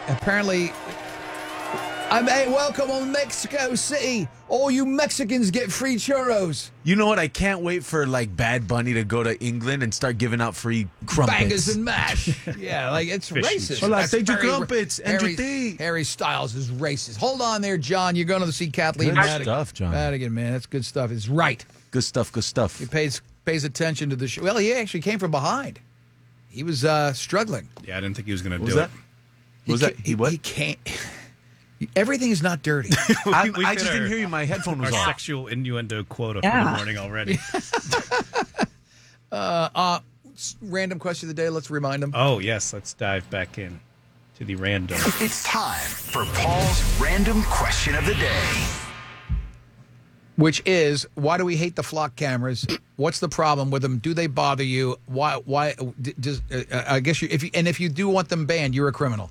Apparently, hey, welcome on Mexico City. All you Mexicans get free churros. You know what? I can't wait for like Bad Bunny to go to England and start giving out free crumpets. Bangers and mash. Yeah, like it's racist. Hola, That's take your very- crumpets and your tea. Harry Styles is racist. Hold on there, John. You're going to see Kathleen Good stuff, John. Madigan, man. That's good stuff. It's right. Good stuff, good stuff. He pays attention to the show. Well, he actually came from behind. He was struggling. Yeah, I didn't think he was going to What do was it. that? What was that? He what? He can't. Everything is not dirty. I We just hit didn't our- hear you. My headphone was Our off. sexual innuendo quota for Yeah. the morning already. Random question of the day. Let's remind him. Oh, yes. Let's dive back in to the random. It's time for Paul's random question of the day. Which is, why do we hate the flock cameras? What's the problem with them? Do they bother you? Why? Does I guess if you do want them banned, you're a criminal.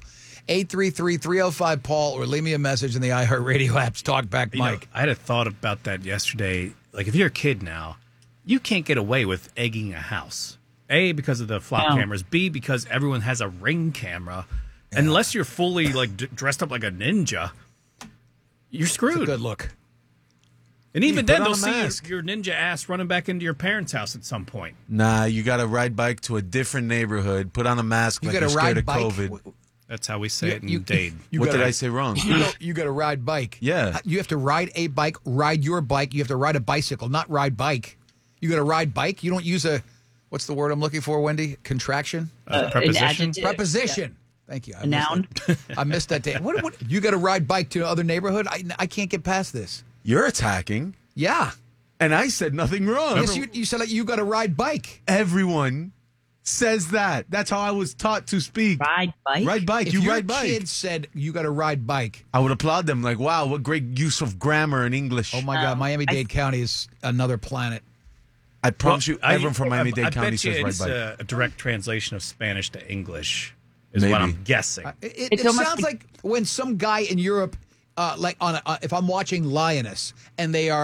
833-305-PAUL or leave me a message in the iHeartRadio app's Talkback You know, Mike. I had a thought about that yesterday. Like, if you're a kid now, you can't get away with egging a house. A, because of the flop No. cameras. B, because everyone has a Ring camera. Unless you're fully like dressed up like a ninja, you're It's a screwed. good look. And even put then, on they'll a see mask. your ninja ass running back into your parents' house at some point. Nah, you got to ride bike to a different neighborhood. Put on a mask You like got you're to scared ride of bike. COVID. That's how we say it in Dade. What did I say wrong? You got to ride bike. Yeah. You have to ride a bike, ride your bike. You have to ride a bicycle, not ride bike. You got to ride bike. You don't use what's the word I'm looking for, Wendy? Contraction? An Preposition? adjective. Preposition. Thank you. A noun. I missed that day. What? You got to ride bike to another neighborhood? I can't get past this. You're attacking, Yeah. and I said nothing wrong. Yes, you said like you got to ride bike. Everyone says that. That's how I was taught to speak. Ride bike. Ride bike. If You your ride bike. kid said you got to ride bike, I would applaud them. Like, wow, what great use of grammar and English. oh my God, Miami-Dade County is another planet. I promise you, everyone from Miami-Dade I County bet you says ride it's bike. a direct translation of Spanish to English is Maybe. what I'm guessing. It It's almost sounds like- like when some guy in Europe, like if I'm watching Lioness, and they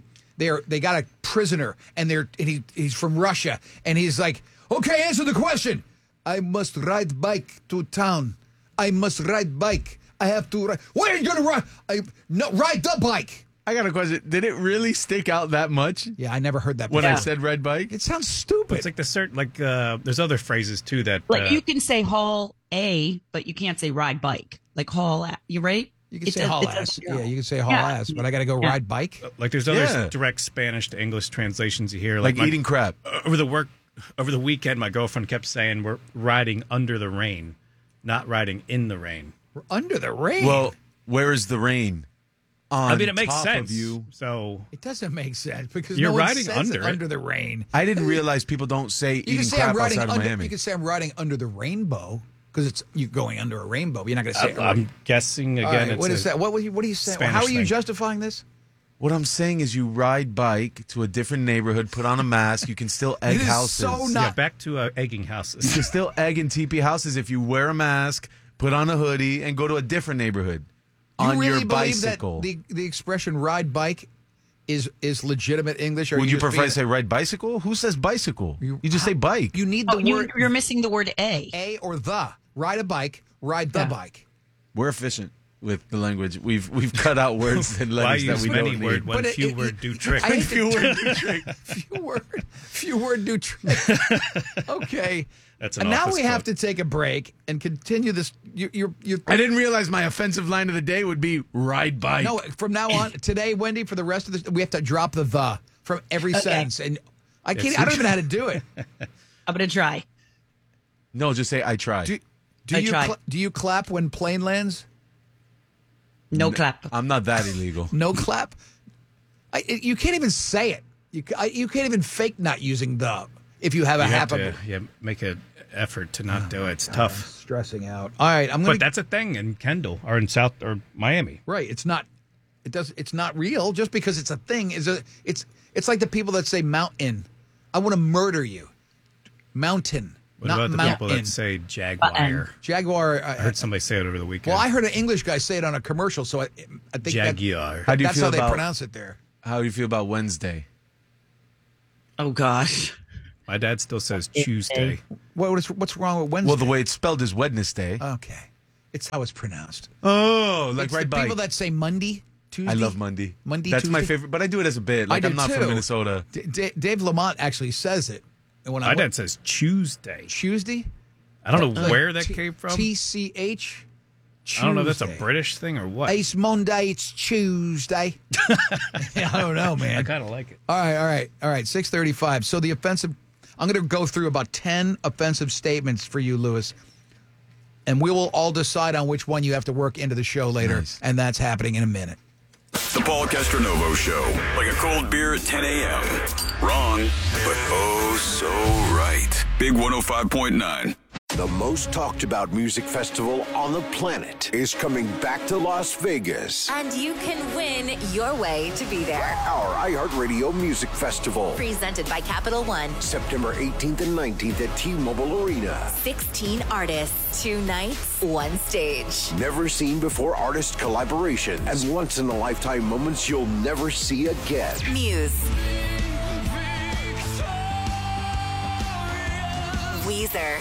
got a prisoner, and he's from Russia, and he's like, okay, answer the question. I must ride bike to town. I must ride bike. I have to ride. Where are you going to ride? Ride the bike. I got a question. Did it really stick out that much Yeah, I never heard that when before. I said ride bike? It sounds stupid. It's like the certain there's other phrases too that Like you can say haul a, but you can't say ride bike. Like haul a. You right? You can say haul ass. Yeah, you can say haul Yeah. ass, but I got to go Yeah. ride bike. like there's other Yeah. direct Spanish to English translations you hear Like my- eating crap. over the weekend. My girlfriend kept saying we're riding under the rain, not riding in the rain. We're under the rain. Well, where is the rain? On I mean, it makes top sense. of you. So it doesn't make sense because You're no one riding says under it. under the rain. I didn't realize people don't say You can eating say crap I'm riding outside of under. Miami. You can say I'm riding under the rainbow because you're going under a rainbow. But you're not going to say. I'm guessing All again. right, it's what a is that? What are you saying? Spanish How are you thing. justifying this? What I'm saying is you ride bike to a different neighborhood, put on a mask, you can still egg It is houses. so Yeah, not- back to egging You houses. can still egg and teepee houses if you wear a mask, put on a hoodie, and go to a different neighborhood You on really your believe bicycle. that the expression "ride bike" is legitimate English? Or Would you just prefer being- to say ride bicycle? Who says bicycle? You just say bike. You need the Oh, word you're missing the word a. a or the. Ride a bike. Ride the Yeah. bike. We're efficient with the language. We've cut out words and Why letters that use we many don't word need. when But few word do trick? I hate Few to- word do trick. few word do trick. Okay. That's an And now office we have quote. to take a break and continue this. You're I didn't realize my offensive line of the day would be ride bike. No, from now on, today, Wendy, for the rest of this, we have to drop the from every sentence. And I can't. I don't even know how to do it. I'm gonna try. No, just say I tried. Do I you tried. do you clap when plane lands? No clap. I'm not that illegal. No clap. You can't even say it. You can't even fake not using the if you have a You have happen. to make an effort to not do it. It's tough. Stressing out. All right, I'm gonna. But that's a thing in Kendall or in South or Miami. Right. It's not. It's not real. Just because it's a thing It's like the people that say mountain. I want to murder you. Mountain. What not about the mountain. people that say Jaguar? Jaguar? I heard somebody say it over the weekend. Well, I heard an English guy say it on a commercial, so I think Jaguar. How do you that's feel how they about pronounce it there. How do you feel about Wednesday? Oh gosh. My dad still says Tuesday. What's wrong with Wednesday? Well, the way it's spelled is Wednesday. Okay. It's how it's pronounced. Oh, like It's ride the bike. people that say Monday, Tuesday. I love Monday. Monday, That's my Tuesday? favorite, but I do it as a bit. Like I do I'm not too. from Minnesota. Dave Lamont actually says it. And when My dad says Tuesday. Tuesday? I don't know where that came from. TCH? I don't know if that's a Tuesday. British thing or what. It's Monday, it's Tuesday. I don't know, man. I kind of like it. All right. 6:35. So the offensive, I'm going to go through about 10 offensive statements for you, Lewis. And we will all decide on which one you have to work into the show later. Nice. And that's happening in a minute. The Paul Castronovo Show. Like a cold beer at 10 a.m. Wrong, but oh so right. Big 105.9. The most talked about music festival on the planet is coming back to Las Vegas. And you can win your way to be there. Our iHeartRadio Music Festival. Presented by Capital One. September 18th and 19th at T-Mobile Arena. 16 artists, 2 nights, 1 stage. Never seen before artist collaborations and once in a lifetime moments you'll never see again. Muse. Weezer.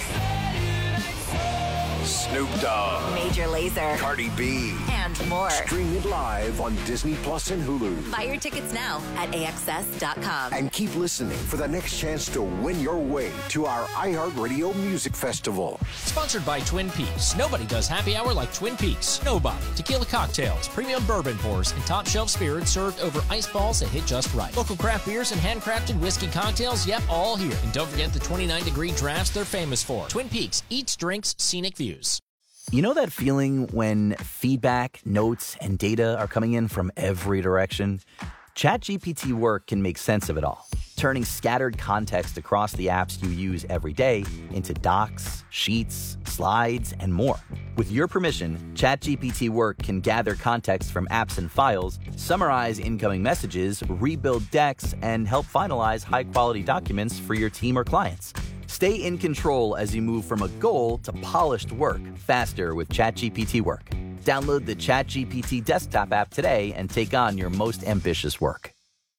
Snoop Dogg. Major Lazer. Cardi B. And more. Stream it live on Disney Plus and Hulu. Buy your tickets now at AXS.com. And keep listening for the next chance to win your way to our iHeartRadio Music Festival. Sponsored by Twin Peaks. Nobody does happy hour like Twin Peaks. Nobody. Tequila cocktails, premium bourbon pours, and top shelf spirits served over ice balls that hit just right. Local craft beers and handcrafted whiskey cocktails, yep, all here. And don't forget the 29-degree drafts they're famous for. Twin Peaks. Eats, drinks, scenic views. You know that feeling when feedback, notes, and data are coming in from every direction? ChatGPT Work can make sense of it all, turning scattered context across the apps you use every day into docs, sheets, slides, and more. With your permission, ChatGPT Work can gather context from apps and files, summarize incoming messages, rebuild decks, and help finalize high-quality documents for your team or clients. Stay in control as you move from a goal to polished work faster with ChatGPT Work. Download the ChatGPT desktop app today and take on your most ambitious work.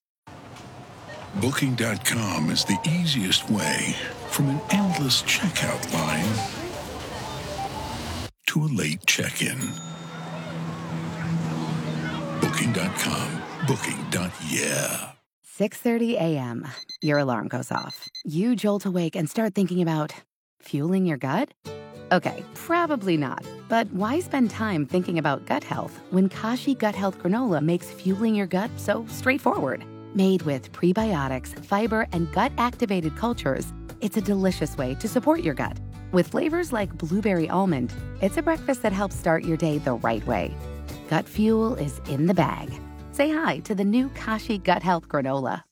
Booking.com is the easiest way from an endless checkout line to a late check-in. Booking.com. Booking.yeah. 6:30 a.m. Your alarm goes off. You jolt awake and start thinking about fueling your gut? Okay, probably not. But why spend time thinking about gut health when Kashi Gut Health Granola makes fueling your gut so straightforward? Made with prebiotics, fiber, and gut-activated cultures, it's a delicious way to support your gut. With flavors like blueberry almond, it's a breakfast that helps start your day the right way. Gut fuel is in the bag. Say hi to the new Kashi Gut Health Granola.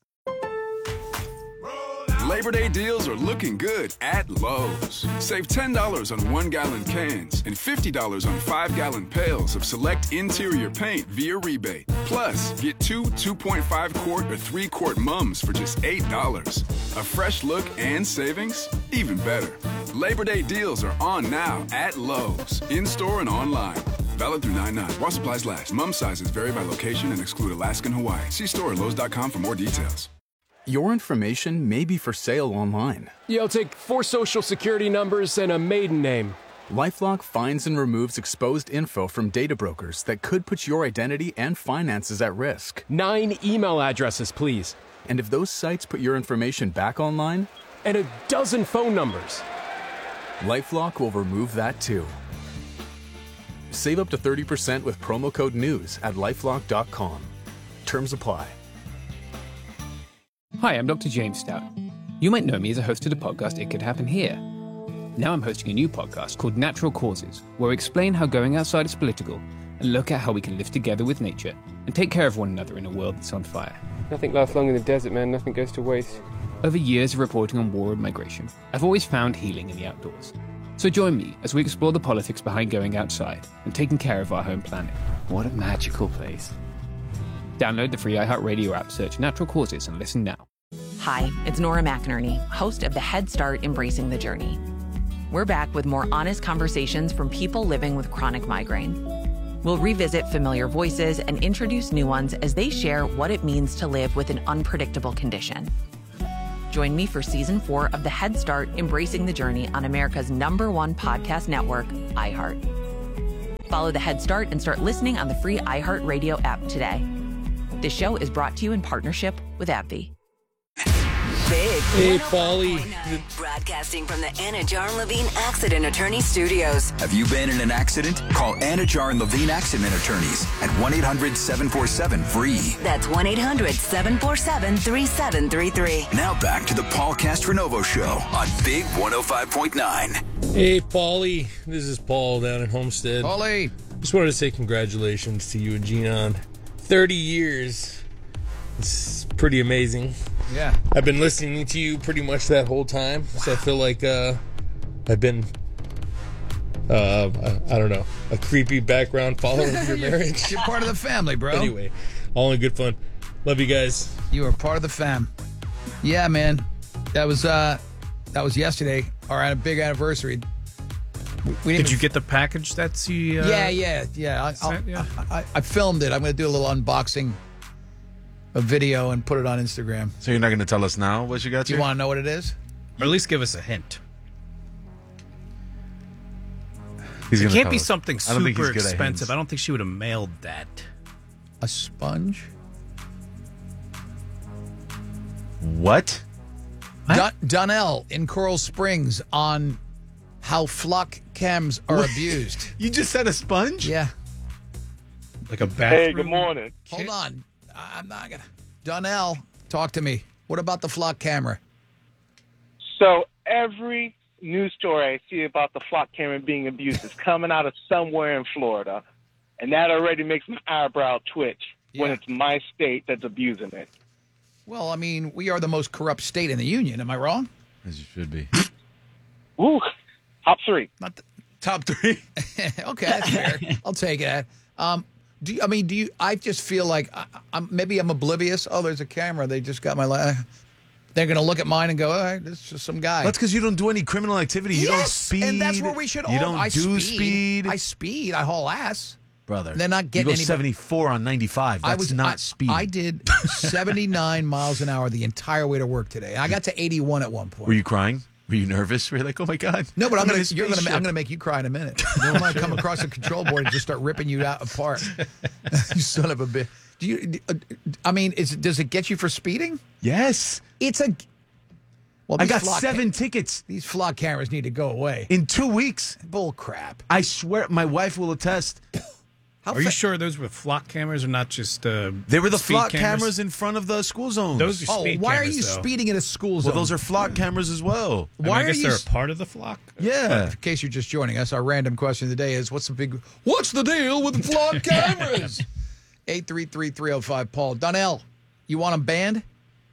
Labor Day deals are looking good at Lowe's. Save $10 on 1-gallon cans and $50 on 5-gallon pails of select interior paint via rebate. Plus, get 2 2.5-quart or 3-quart mums for just $8. A fresh look and savings? Even better. Labor Day deals are on now at Lowe's, in-store and online. Valid through 9/9. While supplies last. Mum sizes vary by location and exclude Alaska and Hawaii. See store at Lowe's.com for more details. Your information may be for sale online. Yeah, I'll take 4 social security numbers and a maiden name. LifeLock finds and removes exposed info from data brokers that could put your identity and finances at risk. 9 email addresses, please. And if those sites put your information back online? And a dozen phone numbers. LifeLock will remove that too. Save up to 30% with promo code NEWS at LifeLock.com. Terms apply. Hi, I'm Dr. James Stout. You might know me as a host of the podcast It Could Happen Here. Now I'm hosting a new podcast called Natural Causes, where we explain how going outside is political and look at how we can live together with nature and take care of one another in a world that's on fire. Nothing lasts long in the desert, man. Nothing goes to waste. Over years of reporting on war and migration, I've always found healing in the outdoors. So join me as we explore the politics behind going outside and taking care of our home planet. What a magical place. Download the free iHeartRadio app, search Natural Causes, and listen now. Hi, it's Nora McInerney, host of the Head Start Embracing the Journey. We're back with more honest conversations from people living with chronic migraine. We'll revisit familiar voices and introduce new ones as they share what it means to live with an unpredictable condition. Join me for Season 4 of the Head Start Embracing the Journey on America's #1 podcast network, iHeart. Follow the Head Start and start listening on the free iHeartRadio app today. This show is brought to you in partnership with AbbVie. Big. Hey, Paulie. Broadcasting from the Anna Jar and Levine Accident Attorney Studios. Have you been in an accident? Call Anna Jar and Levine Accident Attorneys at 1-800-747-FREE. That's 1-800-747-3733. Now back to the Paul Castronovo Show on Big 105.9. Hey, Paulie. This is Paul down in Homestead. Paulie. Just wanted to say congratulations to you and Gina on 30 years. It's pretty amazing. Yeah. I've been listening to you pretty much that whole time, so I feel like I've been, I don't know, a creepy background follower of your marriage. You're part of the family, bro. Anyway, all in good fun. Love you guys. You are part of the fam. Yeah, man. That was yesterday, our big anniversary. Did you get the package that's you? Yeah. I filmed it. I'm going to do a little unboxing, a video, and put it on Instagram. So you're not going to tell us now what you got? Do you want to know what it is? Or at least give us a hint. He's It gonna can't tell be us. something I don't think super he's good at expensive. hints. I don't think she would have mailed that. A sponge? What? Donnell in Coral Springs on how flock cams are abused. You just said a sponge? Yeah. Like a bathroom? Hey, good morning. Hold on. I'm not going to. Donnell, talk to me. What about the flock camera? So every news story I see about the flock camera being abused is coming out of somewhere in Florida, and that already makes my eyebrow twitch when it's my state that's abusing it. Well, I mean, we are the most corrupt state in the union. Am I wrong? As you should be. Ooh, top three. Not the, top three. Okay, that's fair. I'll take that. Do you? I just feel like maybe I'm oblivious. Oh, there's a camera. They just got my. They're going to look at mine and go, all right, this is just some guy. That's because you don't do any criminal activity. You don't speed. And that's where we should all. You don't do speed. I speed. I haul ass. Brother. They're not getting you go anybody. 74 on 95. That's not speed. I did 79 miles an hour the entire way to work today. I got to 81 at one point. Were you crying? Were you nervous? Were you like, oh my God? No, but I'm going spaceship. to make you cry in a minute. I'm going to come across the control board and just start ripping you out apart. You son of a bitch. Does it get you for speeding? Yes. It's a. Well, I got 7 tickets. These flock cameras need to go away. In 2 weeks. Bull crap. I swear, my wife will attest. Are you sure those were flock cameras or not just They were the speed flock cameras in front of the school zones. Those are speed why cameras, are you though. speeding in a school zone? Well, those are flock cameras as well. Why I guess are they're you a part of the flock? Yeah. In case you're just joining us, our random question of the day is, what's the deal with flock cameras? 833-305 Paul. You want them banned?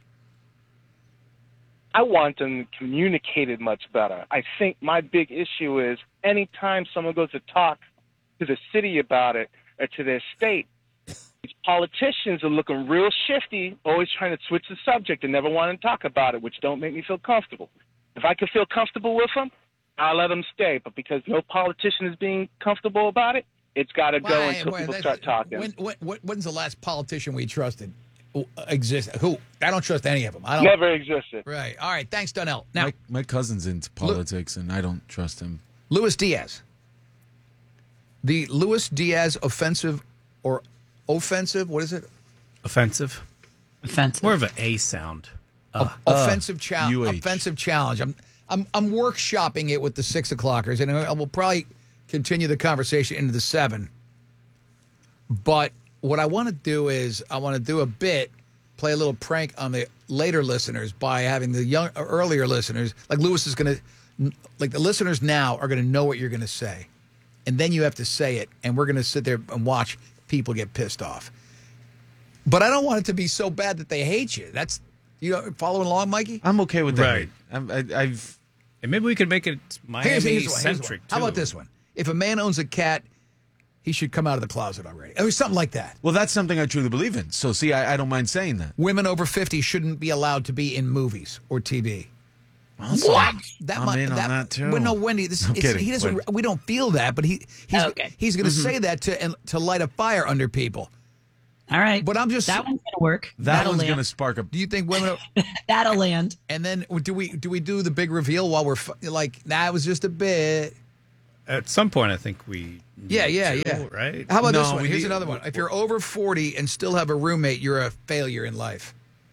I want them communicated much better. I think my big issue is anytime someone goes to talk to the city about it or to their state, these politicians are looking real shifty, always trying to switch the subject and never want to talk about it, which don't make me feel comfortable. If I can feel comfortable with them, I'll let them stay. But because no politician is being comfortable about it, it's got to go until people start talking. When's the last politician we trusted exist? Who? I don't trust any of them. Never existed. Right. All right. Thanks, Donnell. Now, my cousin's into politics, and I don't trust him. Luis Diaz. The Luis Diaz offensive or offensive? What is it? Offensive. More of an A sound. Offensive challenge. Offensive challenge. I'm workshopping it with the 6 o'clockers, and I will probably continue the conversation into the 7. But what I want to do is I want to do a bit, play a little prank on the later listeners by having the earlier listeners, like Lewis is going to, like the listeners now are going to know what you're going to say. And then you have to say it, and we're going to sit there and watch people get pissed off. But I don't want it to be so bad that they hate you. That's, following along, Mikey? I'm okay with that. Right. And maybe we could make it Miami-centric, How about this one? If a man owns a cat, he should come out of the closet already. Or something like that. Well, that's something I truly believe in. So, see, I don't mind saying that. Women over 50 shouldn't be allowed to be in movies or TV. What? I'm in on that too. Well, no, Wendy. He doesn't. We don't feel that, but he's going to say that to light a fire under people. All right, but I'm just that one's going to work. That one's going to spark up. Do you think women? That'll land. And then do we do the big reveal while we're like? Nah, it was just a bit. At some point, I think we. Yeah. Right? How about this one? Here's another one. If you're over 40 and still have a roommate, you're a failure in life.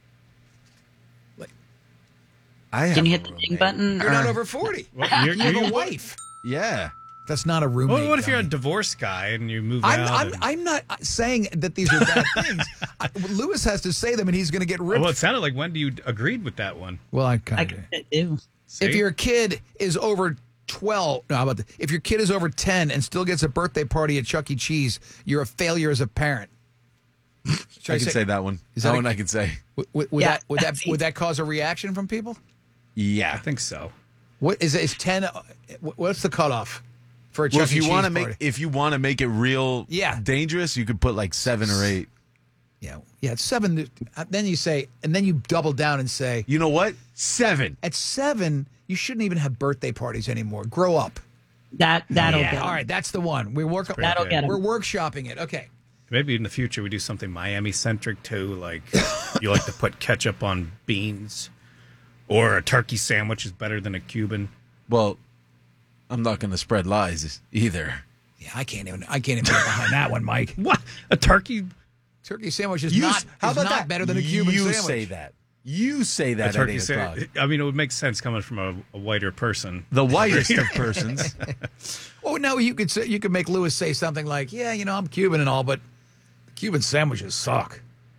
Can you hit the ding button? You're not over 40. Well, you have a wife. Yeah. That's not a roommate. Well, what if you're a divorced guy and you move out? I'm not saying that these are bad things. Lewis has to say them, and he's going to get ripped. Well, it sounded like Wendy, you agreed with that one. Well, I kind of do. See? If your kid is over 12, no, how about this? If your kid is over 10 and still gets a birthday party at Chuck E. Cheese, you're a failure as a parent. I can say that one. Is That that one I can say. Would that cause a reaction from people? Yeah, I think so. What is 10? What's the cutoff for a Chuck E. Cheese party? If you want to make it real dangerous, you could put like 7 or 8. Yeah, it's 7. Then you say, and then you double down and say, you know what? 7. At 7, you shouldn't even have birthday parties anymore. Grow up. That'll get him. All right, that's the one. That'll get him. We're workshopping it. Okay. Maybe in the future we do something Miami-centric too, like you like to put ketchup on beans, or a turkey sandwich is better than a Cuban. Well, I'm not going to spread lies either. Yeah, I can't even get behind that one, Mike. What? A turkey sandwich is not better than a Cuban sandwich. You say that. You say that at 8 o'clock. I mean, it would make sense coming from a whiter person. The whitest of persons. Well, no, you could make Lewis say something like, "Yeah, I'm Cuban and all, but Cuban sandwiches suck."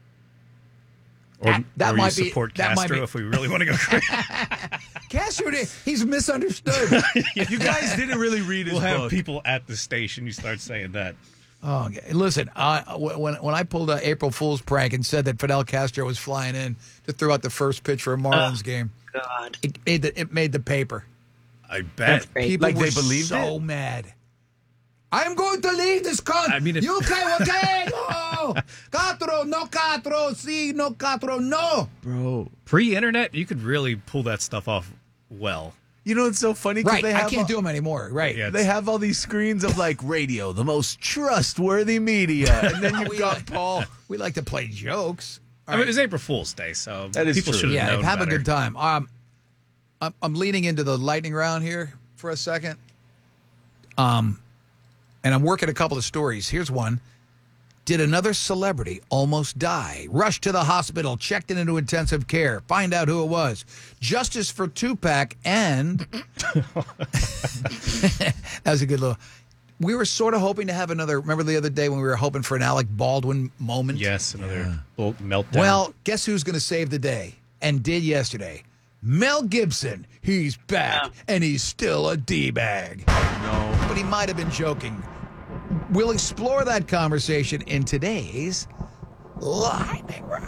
Or might support Castro if we really want to go crazy. Castro, he's misunderstood. You guys didn't really read his book. We'll have people at the station. You start saying that. Oh, okay. Listen, when I pulled an April Fool's prank and said that Fidel Castro was flying in to throw out the first pitch for a Marlins game, God, it made the paper. I bet. People like were they believed so mad. I'm going to leave this country. I mean, you okay? No. Castro, no Castro. Si, no Castro, no. Bro. Pre-internet, you could really pull that stuff off well. You know, it's so funny. Right, they I have can't do them anymore. Right. Yeah, they have all these screens of like radio, the most trustworthy media. And then you've got Paul. We like to play jokes. I mean, it was April Fool's Day, so that is people true. should have known have better. a good time. I'm leaning into the lightning round here for a second. And I'm working a couple of stories. Here's one. Did another celebrity almost die? Rushed to the hospital, checked into intensive care. Find out who it was. Justice for Tupac and... That was a good little... We were sort of hoping to have another... Remember the other day when we were hoping for an Alec Baldwin moment? Yes, another meltdown. Well, guess who's going to save the day? And did yesterday. Mel Gibson. He's back, and he's still a D-bag. No. But he might have been joking. We'll explore that conversation in today's Lightning Round.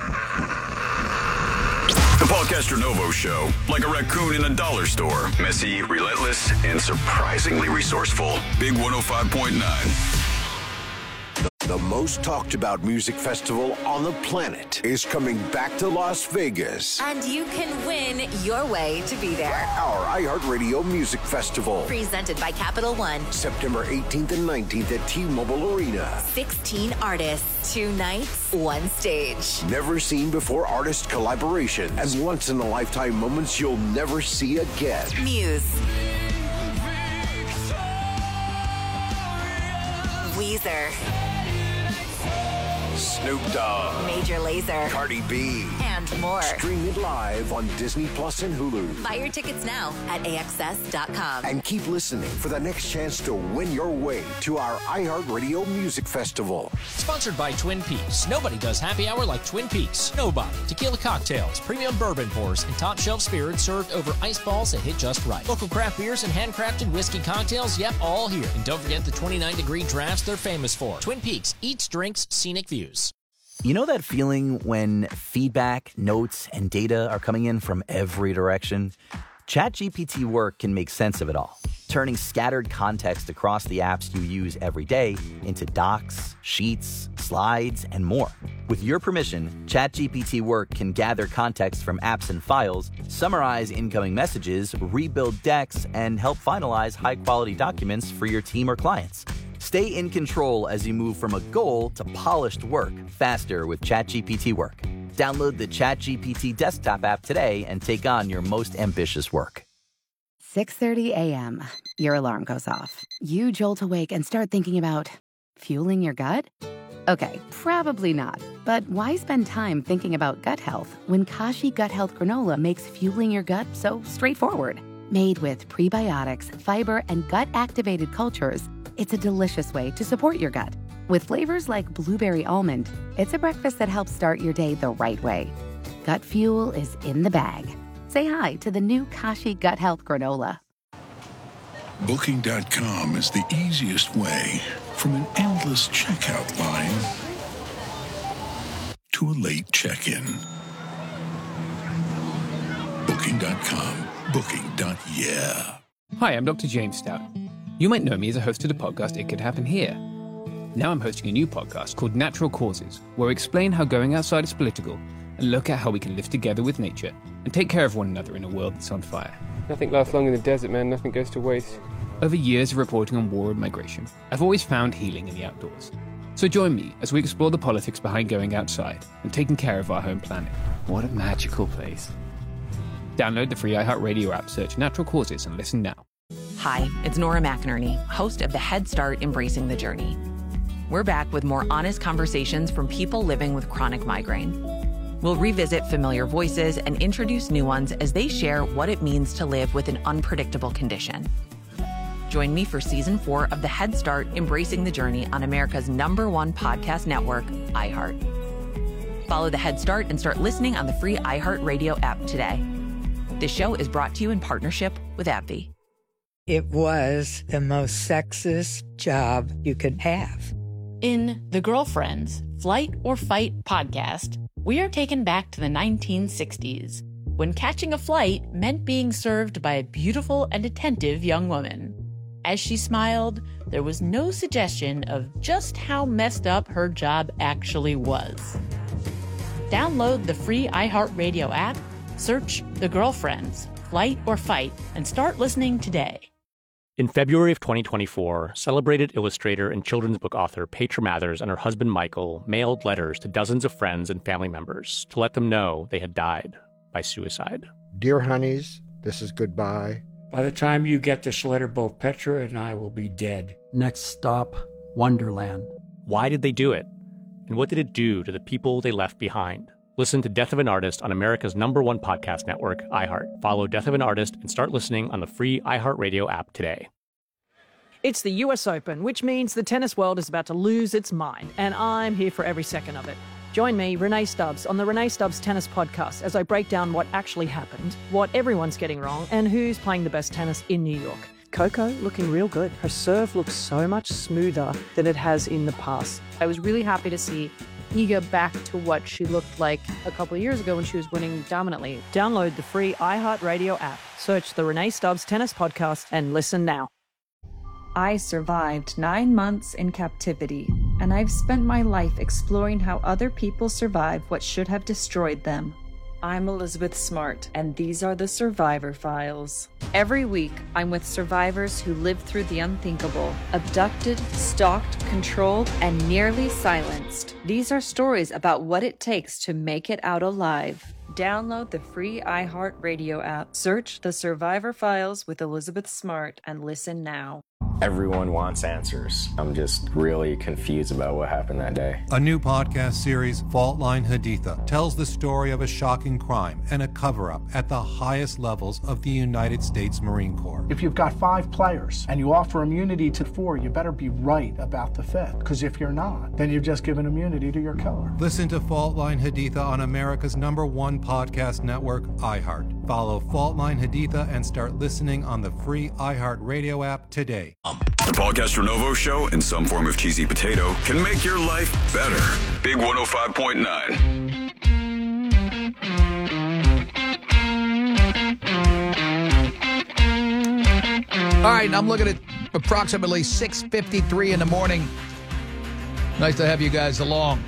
The Paul Castronovo Show. Like a raccoon in a dollar store. Messy, relentless, and surprisingly resourceful. Big 105.9. The most talked about music festival on the planet is coming back to Las Vegas. And you can win your way to be there. Our iHeartRadio Music Festival. Presented by Capital One. September 18th and 19th at T-Mobile Arena. 16 artists, 2 nights, 1 stage. Never seen before artist collaborations and once-in-a-lifetime moments you'll never see again. Muse. Weezer. Snoop Dogg. Major Lazer. Cardi B. And more. Stream it live on Disney Plus and Hulu. Buy your tickets now at AXS.com. And keep listening for the next chance to win your way to our iHeartRadio Music Festival. Sponsored by Twin Peaks. Nobody does happy hour like Twin Peaks. Nobody. Tequila cocktails, premium bourbon pours, and top shelf spirits served over ice balls that hit just right. Local craft beers and handcrafted whiskey cocktails, yep, all here. And don't forget the 29-degree drafts they're famous for. Twin Peaks. Eats, drinks, scenic views. You know that feeling when feedback, notes, and data are coming in from every direction? ChatGPT Work can make sense of it all, turning scattered context across the apps you use every day into docs, sheets, slides, and more. With your permission, ChatGPT Work can gather context from apps and files, summarize incoming messages, rebuild decks, and help finalize high-quality documents for your team or clients. Stay in control as you move from a goal to polished work faster with ChatGPT Work. Download the ChatGPT desktop app today and take on your most ambitious work. 6:30 a.m. Your alarm goes off. You jolt awake and start thinking about fueling your gut? Okay, probably not. But why spend time thinking about gut health when Kashi Gut Health Granola makes fueling your gut so straightforward? Made with prebiotics, fiber, and gut-activated cultures, it's a delicious way to support your gut. With flavors like blueberry almond, it's a breakfast that helps start your day the right way. Gut fuel is in the bag. Say hi to the new Kashi Gut Health Granola. Booking.com is the easiest way from an endless checkout line to a late check-in. Booking.com. Booking.yeah. Hi, I'm Dr. James Stout. You might know me as a host of the podcast It Could Happen Here. Now I'm hosting a new podcast called Natural Causes, where we explain how going outside is political and look at how we can live together with nature and take care of one another in a world that's on fire. Nothing lasts long in the desert, man. Nothing goes to waste. Over years of reporting on war and migration, I've always found healing in the outdoors. So join me as we explore the politics behind going outside and taking care of our home planet. What a magical place. Download the free iHeartRadio app, search Natural Causes, and listen now. Hi, it's Nora McInerney, host of the Head Start Embracing the Journey. We're back with more honest conversations from people living with chronic migraine. We'll revisit familiar voices and introduce new ones as they share what it means to live with an unpredictable condition. Join me for Season 4 of the Head Start Embracing the Journey on America's #1 podcast network, iHeart. Follow the Head Start and start listening on the free iHeartRadio app today. This show is brought to you in partnership with AbbVie. It was the most sexist job you could have. In The Girlfriends, Flight or Fight podcast, we are taken back to the 1960s, when catching a flight meant being served by a beautiful and attentive young woman. As she smiled, there was no suggestion of just how messed up her job actually was. Download the free iHeartRadio app, search The Girlfriends, Flight or Fight, and start listening today. In February of 2024, celebrated illustrator and children's book author Petra Mathers and her husband Michael mailed letters to dozens of friends and family members to let them know they had died by suicide. Dear honeys, this is goodbye. By the time you get this letter, both Petra and I will be dead. Next stop, Wonderland. Why did they do it? And what did it do to the people they left behind? Listen to Death of an Artist on America's #1 podcast network, iHeart. Follow Death of an Artist and start listening on the free iHeartRadio app today. It's the US Open, which means the tennis world is about to lose its mind, and I'm here for every second of it. Join me, Renee Stubbs, on the Renee Stubbs Tennis Podcast as I break down what actually happened, what everyone's getting wrong, and who's playing the best tennis in New York. Coco looking real good. Her serve looks so much smoother than it has in the past. I was really happy to see Iga back to what she looked like a couple of years ago when she was winning dominantly. Download the free iHeartRadio app. Search the Renee Stubbs Tennis Podcast and listen now. I survived 9 months in captivity, and I've spent my life exploring how other people survive what should have destroyed them. I'm Elizabeth Smart, and these are the Survivor Files. Every week, I'm with survivors who lived through the unthinkable, abducted, stalked, controlled, and nearly silenced. These are stories about what it takes to make it out alive. Download the free iHeartRadio app, search The Survivor Files with Elizabeth Smart, and listen now. Everyone wants answers. I'm just really confused about what happened that day. A new podcast series, Fault Line Haditha, tells the story of a shocking crime and a cover-up at the highest levels of the United States Marine Corps. If you've got 5 players and you offer immunity to 4, you better be right about the 5th. Because if you're not, then you've just given immunity to your killer. Listen to Fault Line Haditha on America's #1 podcast network, iHeart. Follow Fault Line Haditha and start listening on the free iHeartRadio app today. The Paul Castronovo Show and some form of cheesy potato can make your life better. Big 105.9. All right, I'm looking at approximately 6:53 in the morning. Nice to have you guys along.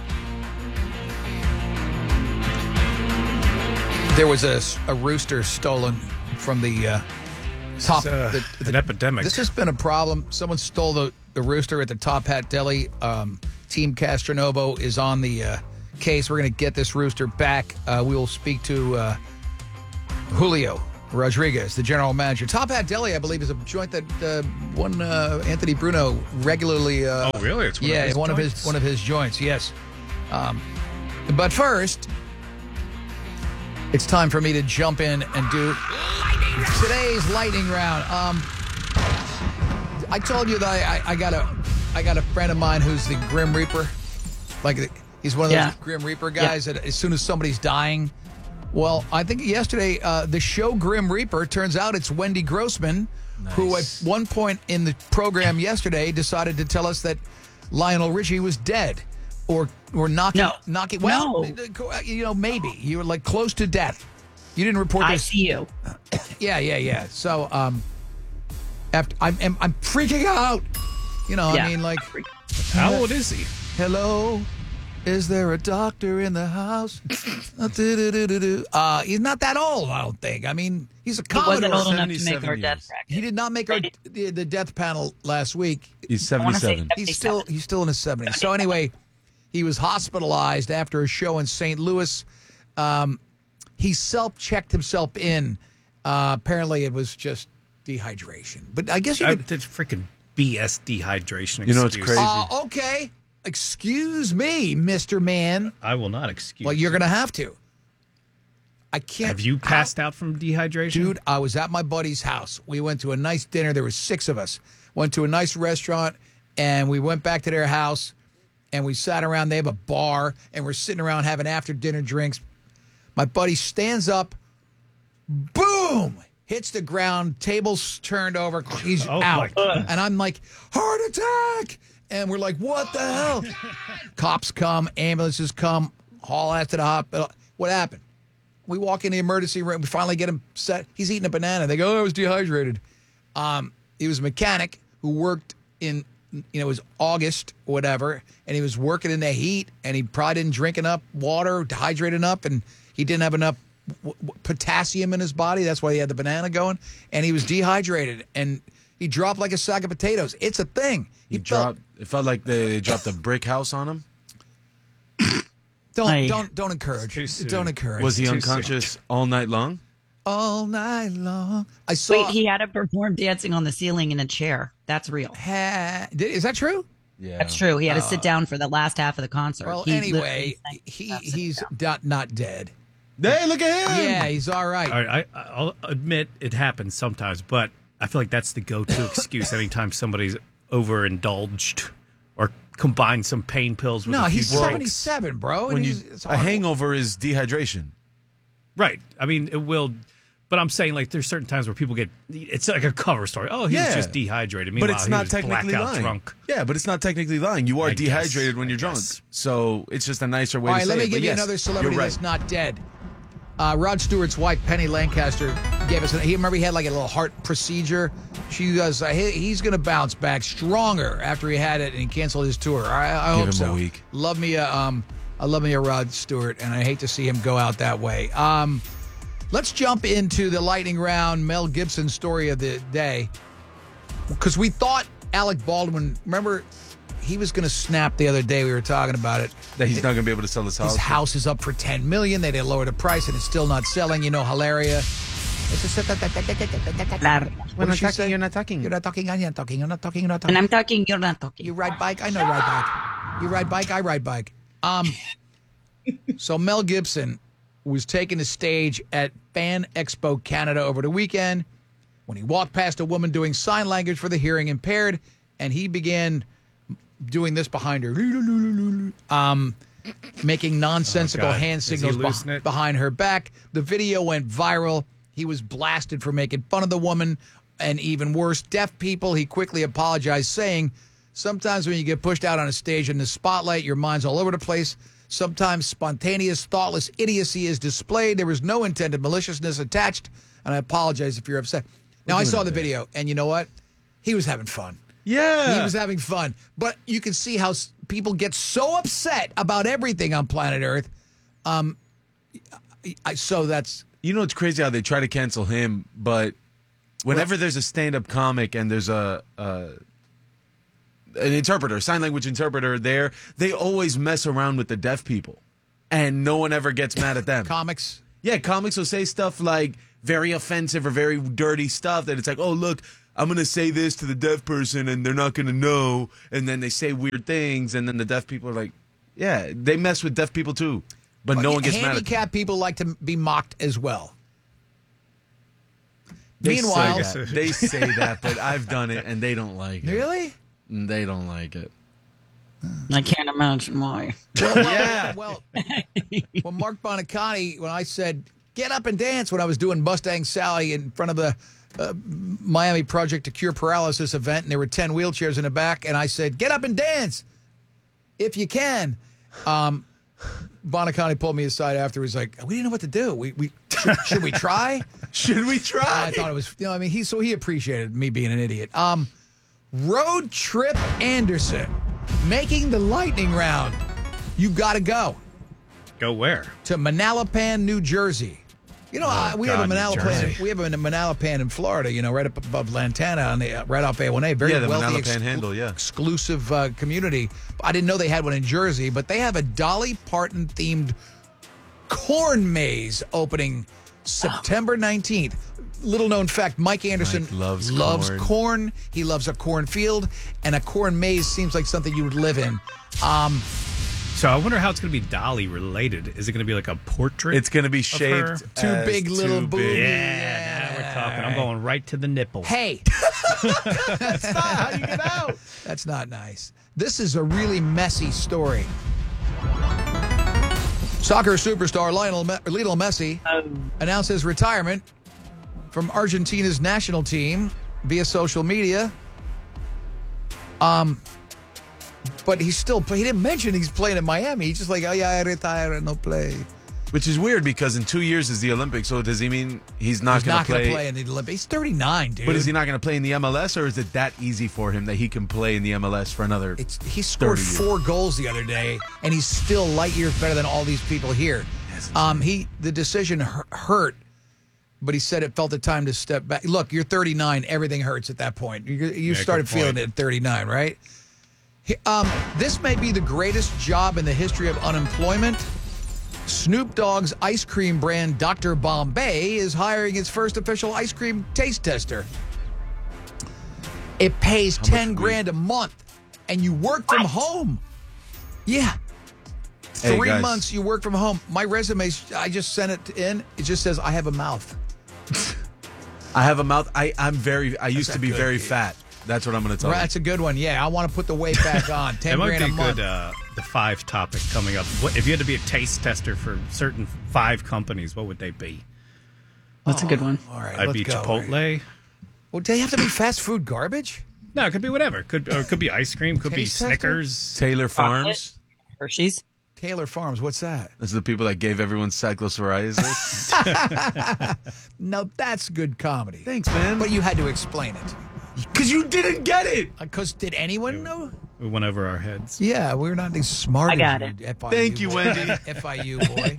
There was a rooster stolen from the top. An epidemic. This has been a problem. Someone stole the rooster at the Top Hat Deli. Team Castronovo is on the case. We're going to get this rooster back. We will speak to Julio, Rodriguez, the general manager. Top Hat Deli, I believe, is a joint that one Anthony Bruno regularly. Oh, really? It's one of his joints? One of his joints. Yes. But first, it's time for me to jump in and do today's lightning round. I told you that I got a friend of mine who's the Grim Reaper. Like he's one of those Grim Reaper guys that as soon as somebody's dying. Well, I think yesterday, the show Grim Reaper, turns out it's Wendy Grossman, who at one point in the program yesterday decided to tell us that Lionel Richie was dead or knocking. Well, maybe. You were like close to death. You didn't report this. ICU. Yeah. So, after I'm freaking out. I mean, like. How old is he? Hello? Is there a doctor in the house? He's not that old, I don't think. I mean, he's a Commodore. He wasn't old enough to make our death bracket. He did not make the death panel last week. He's 77. He's still in his 70s. So anyway, he was hospitalized after a show in St. Louis. He self-checked himself in. Apparently, it was just dehydration. But I guess you could... That's freaking BS dehydration excuse. You know, it's crazy. Okay. Excuse me, Mr. Man. I will not excuse. Well, you're going to have to. I can't. Have you passed out from dehydration? Dude, I was at my buddy's house. We went to a nice dinner. There were 6 of us. Went to a nice restaurant, and we went back to their house, and we sat around. They have a bar, and we're sitting around having after-dinner drinks. My buddy stands up, boom, hits the ground, tables turned over, he's out. And I'm like, heart attack! And we're like, what the hell? Cops come, ambulances come, haul ass to the hospital. What happened? We walk in the emergency room. We finally get him set. He's eating a banana. They go, I was dehydrated. He was a mechanic who worked in, it was August, whatever, and he was working in the heat, and he probably didn't drink enough water, dehydrated enough, and he didn't have enough potassium in his body. That's why he had the banana going, and he was dehydrated, and he dropped like a sack of potatoes. It's a thing. It felt like they dropped a brick house on him. Don't encourage. Don't encourage. Was he unconscious all night long? All night long. I saw. Wait, he had to perform dancing on the ceiling in a chair. That's real. Is that true? Yeah, that's true. He had to sit down for the last half of the concert. Well, anyway, he's not dead. Hey, look at him. Yeah, he's all right. All right, I'll admit it happens sometimes, but I feel like that's the go-to excuse anytime somebody's overindulged or combined some pain pills with a few he's drinks. 77, bro. When a hangover is dehydration. Right. I mean, it will... But I'm saying, like, there's certain times where people get... It's like a cover story. Oh, he was just dehydrated. Meanwhile, but it's not technically blackout lying. Drunk. Yeah, but it's not technically lying. You are dehydrated when you're drunk. So it's just a nicer way to say it. All right, let me give you another celebrity that's not dead. Rod Stewart's wife, Penny Lancaster, gave us... He had like a little heart procedure. She goes, he's going to bounce back stronger after he had it and he canceled his tour. I hope so. Give him a week. I love me a Rod Stewart, and I hate to see him go out that way. Let's jump into the lightning round Mel Gibson story of the day. Because we thought Alec Baldwin, remember, he was going to snap the other day. We were talking about it. That he's not going to be able to sell his house. His house is up for $10 million. They didn't lower the price, and it's still not selling. You know, Hilaria. When I'm talking, you're not talking. You're not talking, I'm not talking. You're not talking, you're not talking. When I'm talking, you're not talking. You ride bike, I know ride bike. You ride bike, I ride bike. So Mel Gibson was taking the stage at Fan Expo Canada over the weekend when he walked past a woman doing sign language for the hearing impaired, and he began doing this behind her, making nonsensical hand signals behind her back. The video went viral. He was blasted for making fun of the woman, and even worse, deaf people. He quickly apologized, saying, sometimes when you get pushed out on a stage in the spotlight, your mind's all over the place. Sometimes spontaneous, thoughtless idiocy is displayed. There was no intended maliciousness attached, and I apologize if you're upset. Now, I saw the video, and you know what? He was having fun. Yeah. He was having fun. But you can see how people get so upset about everything on planet Earth. So that's... You know, it's crazy how they try to cancel him, but whenever there's a stand-up comic and there's an interpreter, sign language interpreter there, they always mess around with the deaf people, and no one ever gets mad at them. Comics? Yeah, comics will say stuff like, very offensive or very dirty stuff that it's like, oh, look, I'm going to say this to the deaf person and they're not going to know. And then they say weird things. And then the deaf people are like, yeah, they mess with deaf people too. But no one gets mad at them. Handicapped people like to be mocked as well. They Meanwhile, they say that, but I've done it and they don't like it. Really? They don't like it. I can't imagine why. Well, Mark Bonicani, when I said, get up and dance when I was doing Mustang Sally in front of the Miami Project to Cure Paralysis event, and there were 10 wheelchairs in the back, and I said, get up and dance if you can. Bonicani pulled me aside afterwards, like, we didn't know what to do. Should we try? Should we try? I thought it was, he appreciated me being an idiot. Road Trip Anderson making the lightning round. You got to go. Go where? To Manalapan, New Jersey. We have a Manalapan in Florida, right up above Lantana, right off A1A. Very the wealthy, Manalapan exclusive community. I didn't know they had one in Jersey, but they have a Dolly Parton-themed corn maze opening September 19th. Little known fact, Mike Anderson loves corn. He loves a cornfield, and a corn maze seems like something you would live in. So I wonder how it's going to be Dolly related. Is it going to be like a portrait? It's going to be shaped two big little boobs. Yeah, now we're talking. I'm going right to the nipple. Hey, that's not how you get out. That's not nice. This is a really messy story. Soccer superstar Lionel Messi announced his retirement from Argentina's national team via social media. But he didn't mention he's playing in Miami. He's just like, oh yeah, I retire and no play. Which is weird because in 2 years is the Olympics. So does he mean he's not going to play in the Olympics? He's 39, dude. But is he not going to play in the MLS, or is it that easy for him that he can play in the MLS for another? He scored 4 goals the other day, and he's still light years better than all these people here. The decision hurt, but he said it felt the time to step back. Look, you're 39. Everything hurts at that point. You started feeling it at 39, right? This may be the greatest job in the history of unemployment. Snoop Dogg's ice cream brand Dr. Bombay is hiring its first official ice cream taste tester. It pays $10,000 a month, and you work from home. Yeah. Hey, 3 guys. months you work from home. My resume, I just sent it in. It just says I have a mouth. I have a mouth. I used to be very fat. That's what I'm going to tell you. That's a good one. Yeah, I want to put the weight back on. $10,000 a month. That might be good. The 5 topic coming up. If you had to be a taste tester for certain 5 companies, what would they be? That's a good one. All right, I'd be Chipotle. Well, do they have to be fast food garbage? No, it could be whatever. It could be ice cream. Could be Snickers. Taylor Farms. Hershey's. Taylor Farms. What's that? Those are the people that gave everyone cyclopsoriasis. No, that's good comedy. Thanks, man. But you had to explain it. Because you didn't get it. Because did anyone know? We went over our heads. Yeah, we're not as smart. I got as it. FIU Thank you, boy. Wendy. FIU boy.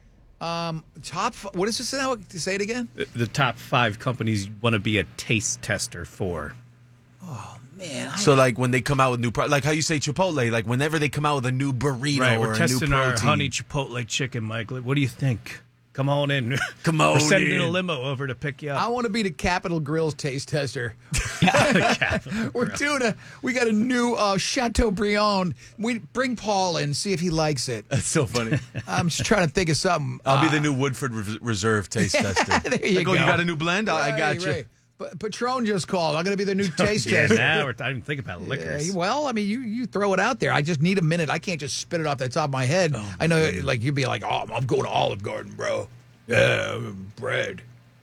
What is this now? Say it again. The top 5 companies you want to be a taste tester for. Oh man. So like when they come out with new like how you say Chipotle, like whenever they come out with a new burrito Right, or we're a new testing protein. our honey Chipotle chicken, Mike. What do you think? Come on in. Come on We're sending in. a limo over to pick you up. I want to be the Capitol Grill's taste tester. We got a new Chateaubriand. We bring Paul in, see if he likes it. That's so funny. I'm just trying to think of something. I'll be the new Woodford Reserve taste tester. There you like, go. you got a new blend? I got you. Right. But Patron just called. I'm going to be the new taste Yeah, tester. now I didn't think about liquors. Well, I mean, you throw it out there. I just need a minute. I can't just spit it off the top of my head. I know, like, you'd be like, oh, I'm going to Olive Garden, bro. Yeah, bread.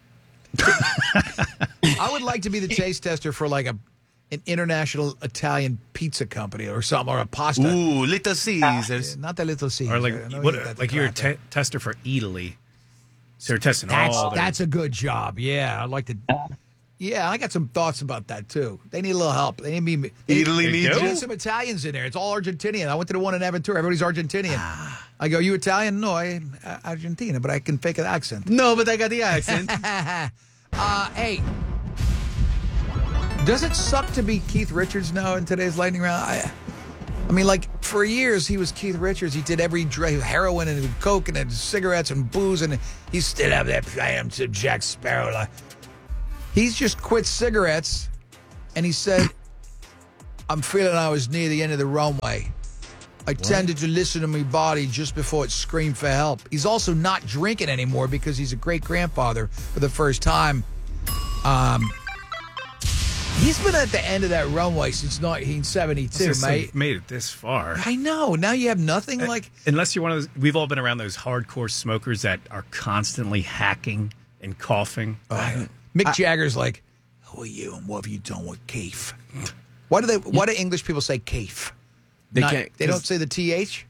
I would like to be the taste tester for, like, an international Italian pizza company or something, or a pasta. Ooh, Little Caesars. Not the Little Caesars. Or like you're a tester for Italy. So you're testing all their... That's a good job. Yeah, I'd like to... Yeah, I got some thoughts about that, too. They need a little help. They need me... Italy needs There's you? some Italians in there. It's all Argentinian. I went to the one in Aventura. Everybody's Argentinian. I go, you Italian? No, I'm Argentina, but I can fake an accent. No, but I got the accent. Hey, does it suck to be Keith Richards now in today's lightning round? mean, like, for years, he was Keith Richards. He did every heroin and coke and cigarettes and booze, and he still have that plan to Jack Sparrow. Like, he's just quit cigarettes, and he said, I'm feeling I was near the end of the runway. I tended to listen to my body just before it screamed for help. He's also not drinking anymore because he's a great-grandfather for the first time. He's been at the end of that runway since 1972, mate. Made it this far. I know. Now you have nothing like... Unless you're one of those... We've all been around those hardcore smokers that are constantly hacking and coughing. Mick Jagger's like, who are you and what have you done with Keith? Why do English people say Keith? They don't say the TH?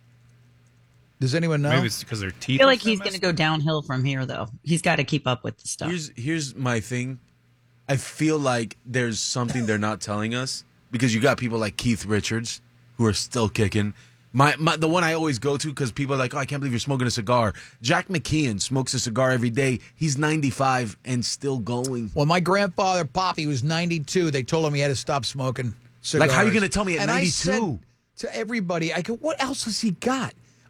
Does anyone know? Maybe it's because their teeth. I feel like he's going to go downhill from here, though. He's got to keep up with the stuff. Here's my thing. I feel like there's something they're not telling us because you got people like Keith Richards who are still kicking. The one I always go to because people are like, oh, I can't believe you're smoking a cigar. Jack McKeon smokes a cigar every day. He's 95 and still going. Well, my grandfather, Poppy, was 92. They told him he had to stop smoking cigars. Like, how are you going to tell me at 92? I said to everybody, I go, what else has he got?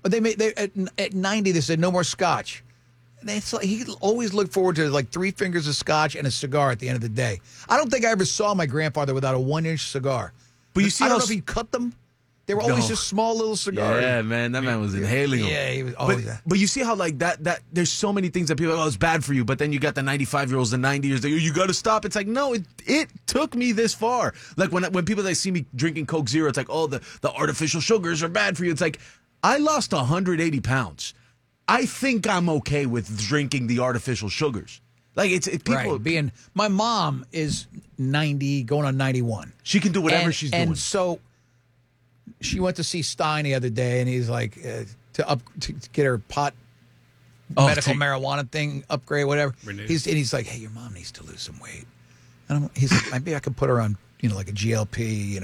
At 90, they said, no more scotch. He always looked forward to like 3 fingers of scotch and a cigar at the end of the day. I don't think I ever saw my grandfather without a 1-inch cigar. But you see, I don't know if he cut them. They were always just small little cigars. Yeah, man, that man was inhaling them. Yeah, he was always but you see how like that there's so many things that people are like, oh, it's bad for you. But then you got the 95-year-olds, the 90-years, you got to stop. It's like, no, it took me this far. Like when people they see me drinking Coke Zero, it's like, oh, the artificial sugars are bad for you. It's like, I lost 180 pounds. I think I'm okay with drinking the artificial sugars. Like it's people being. My mom is 90, going on 91. She can do whatever she's doing. And so she went to see Stein the other day, and he's like to get her medical marijuana thing upgrade, whatever. He's like, hey, your mom needs to lose some weight. And he's like, maybe I could put her on, like a GLP.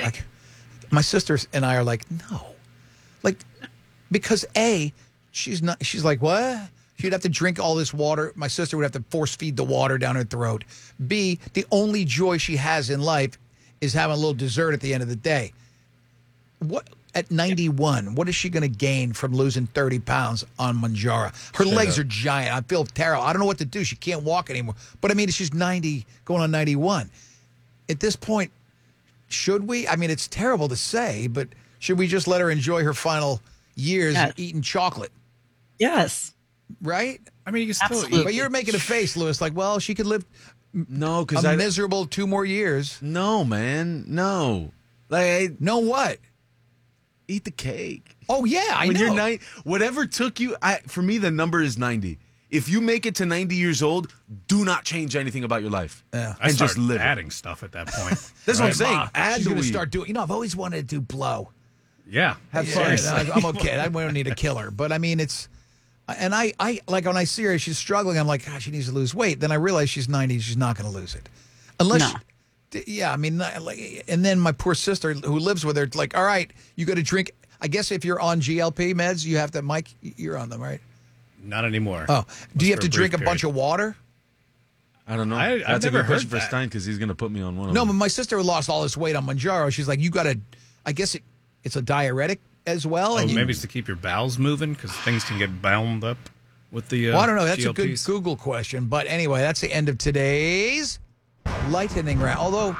My sisters and I are like, no, like because she's not. She's like, what? She'd have to drink all this water. My sister would have to force feed the water down her throat. B, the only joy she has in life is having a little dessert at the end of the day. What at 91? What is she going to gain from losing 30 pounds on Mounjaro? Her legs are giant. I feel terrible. I don't know what to do. She can't walk anymore. But I mean, she's 90, going on 91. At this point, should we? I mean, it's terrible to say, but should we just let her enjoy her final years eating chocolate? Yes. Right? I mean, you can still Absolutely. But you're making a face, Lewis, like, well, she could live miserable 2 more years. No, man. No. Like, no what? Eat the cake. Oh, yeah, I know. You're whatever took you, for me, the number is 90. If you make it to 90 years old, do not change anything about your life. Yeah. And just live. Adding stuff at that point. That's what I'm saying. She's going to start doing, I've always wanted to do blow. Yeah. Have fun. I'm okay. I don't need a killer. But I mean, it's, and I like when I see her, she's struggling. I'm like, gosh, she needs to lose weight. Then I realize she's 90. She's not going to lose it. Unless, I mean, like, and then my poor sister who lives with her, like, all right, you got to drink. I guess if you're on GLP meds, you have to, Mike, you're on them, right? Not anymore. Oh, do you have to drink a bunch of water? I don't know. That's a good question for Stein because he's going to put me on one of them. No, but my sister lost all this weight on Mounjaro. She's like, you got to, I guess it's a diuretic as well. Oh, maybe it's to keep your bowels moving because things can get bound up with the well, I don't know. That's GLPs. a good Google question. But anyway, that's the end of today's lightning round. Although,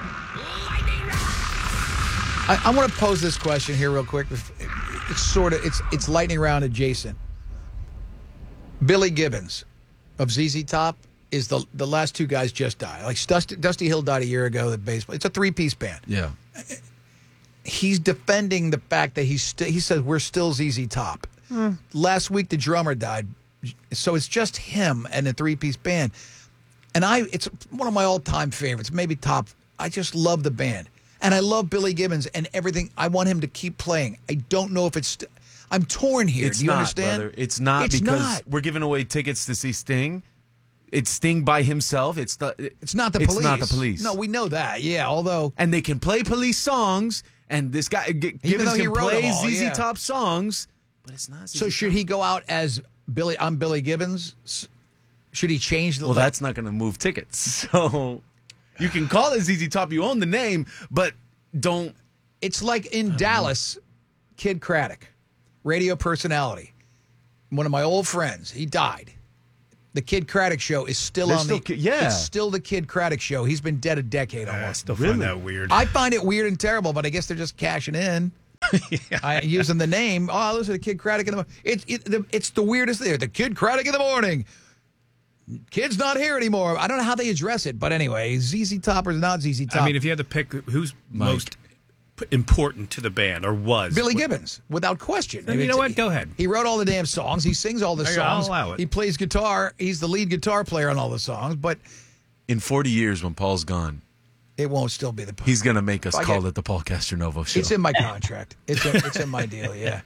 I want to pose this question here real quick. It's lightning round adjacent. Billy Gibbons of ZZ Top is the last 2 guys just died. Like Dusty Hill died a year ago. The baseball. It's a 3-piece band. Yeah. He's defending the fact that he says we're still ZZ Top. Last week the drummer died, so it's just him and the 3-piece band. And it's one of my all-time favorites, maybe top. I just love the band, and I love Billy Gibbons and everything. I want him to keep playing. I don't know if it's. I'm torn here. Do you understand? Brother. It's not because we're giving away tickets to see Sting. It's Sting by himself. It's not the police. It's not the police. No, we know that. Yeah, although and they can play police songs. And this guy, Gibbons can play ZZ Top songs, but it's not ZZ So should he go out as Billy? I'm Billy Gibbons. Should he change the? Well, that's not going to move tickets. So you can call it ZZ Top. You own the name, but don't It's like in Dallas, Kid Craddock, radio personality, one of my old friends. He died. The Kid Craddock Show is still on the. It's still the Kid Craddock Show. He's been dead a decade almost. I still find that weird. I find it weird and terrible, but I guess they're just cashing in. Using the name. Oh, listen to Kid Craddock in the morning. It's the weirdest thing. The Kid Craddock in the morning. Kid's not here anymore. I don't know how they address it, but anyway, ZZ Top or not ZZ Top. I mean, if you had to pick who's most important to the band or was. Billy Gibbons, without question. Then you know what? Go ahead. He wrote all the damn songs. He sings all the songs. I'll allow it. He plays guitar. He's the lead guitar player on all the songs, but in 40 years when Paul's gone, it won't still be the. He's going to make us call it the Paul Castronovo Show. It's in my contract. It's in my deal, yeah.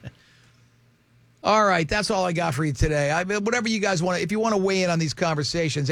All right, that's all I got for you today. Whatever you guys want, if you want to weigh in on these conversations,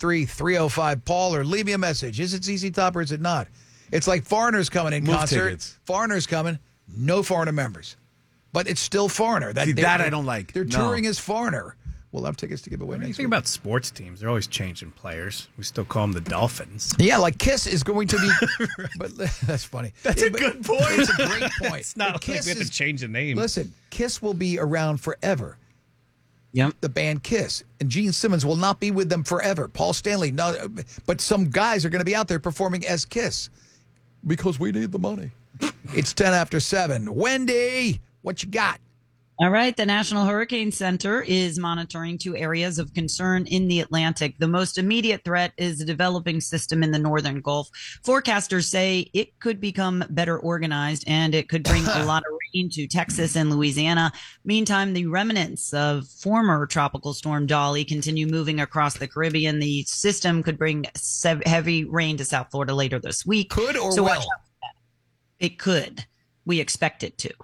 833-305-PAUL or leave me a message. Is it ZZ Top or is it not? It's like Foreigner's coming in concert. Tickets. Foreigner's coming, no Foreigner members. But it's still Foreigner. That I don't like. They're touring as Foreigner. We'll have tickets to give away next week. Think about sports teams. They're always changing players. We still call them the Dolphins. Yeah, like Kiss is going to be. But that's funny. That's a good point. It's a great point. It's not like we have to change the name. Listen, Kiss will be around forever. Yep. The band Kiss. And Gene Simmons will not be with them forever. Paul Stanley, no. But some guys are going to be out there performing as Kiss because we need the money. It's 10 after 7. Wendy, what you got? All right. The National Hurricane Center is monitoring 2 areas of concern in the Atlantic. The most immediate threat is a developing system in the northern Gulf. Forecasters say it could become better organized and it could bring a lot of rain to Texas and Louisiana. Meantime, the remnants of former tropical storm Dolly continue moving across the Caribbean. The system could bring heavy rain to South Florida later this week. Could or so will? watch out for that. It could. We expect it to.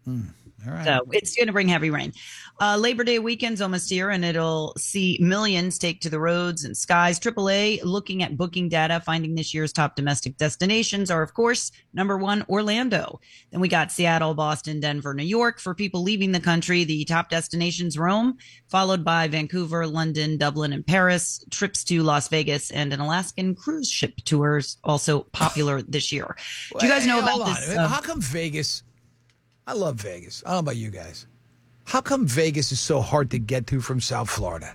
All right. So it's going to bring heavy rain. Labor Day weekend's almost here, and it'll see millions take to the roads and skies. AAA looking at booking data, finding this year's top domestic destinations are, of course, number 1, Orlando. Then we got Seattle, Boston, Denver, New York. For people leaving the country, the top destinations, Rome, followed by Vancouver, London, Dublin, and Paris. Trips to Las Vegas and an Alaskan cruise ship tours also popular this year. Do you guys know about this? How come Vegas? I love Vegas. I don't know about you guys. How come Vegas is so hard to get to from South Florida?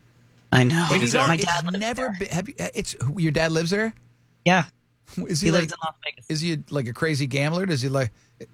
I know. My dad never been. Have you? Your dad lives there? Yeah. Is he lives in Las Vegas. Is he like a crazy gambler? Does he like?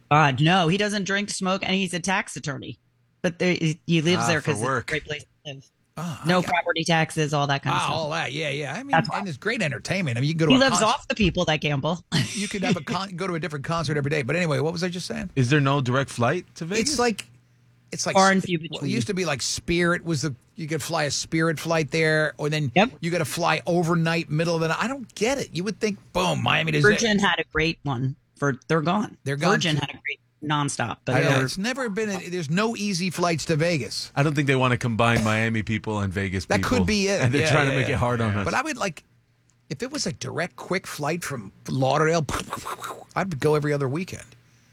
No, he doesn't drink, smoke, and he's a tax attorney. But he lives there because it's a great place to live. No property taxes, all that kind of stuff. All that, yeah. I mean, and it's great entertainment. I mean, you can go to he lives off the people that gamble. You could have go to a different concert every day. But anyway, what was I just saying? Is there no direct flight to Vegas? It's like far and few between. Well, it used to be like Spirit was you could fly a Spirit flight there, or then you got to fly overnight, middle of the night. I don't get it. You would think, boom, Miami. Virgin had a great one. They're gone. They're gone. Virgin had a great nonstop. But it's never been. There's no easy flights to Vegas. I don't think they want to combine Miami people and Vegas people. That could be it. And they're trying to make it hard on us. But I would like, if it was a direct, quick flight from Lauderdale, I'd go every other weekend.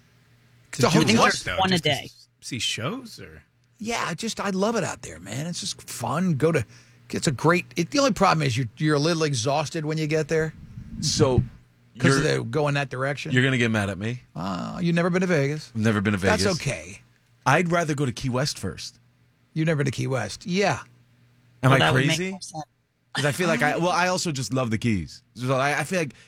It's a whole one a day. See shows or? Yeah, I love it out there, man. It's just fun. It's a great. The only problem is you're a little exhausted when you get there. So. Because they go in that direction. You're going to get mad at me. You've never been to Vegas? I've never been to Vegas. That's okay. I'd rather go to Key West first. You've never been to Key West? Yeah. Am I crazy? Because I feel like I also just love the Keys. So I feel like,